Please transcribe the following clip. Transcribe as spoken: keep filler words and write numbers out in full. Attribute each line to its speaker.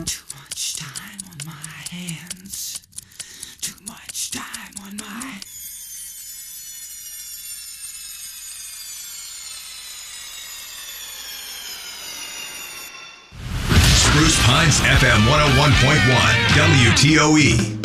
Speaker 1: Too much time on my hands. Too much time on my...
Speaker 2: Spruce Pines F M one oh one point one W T O E.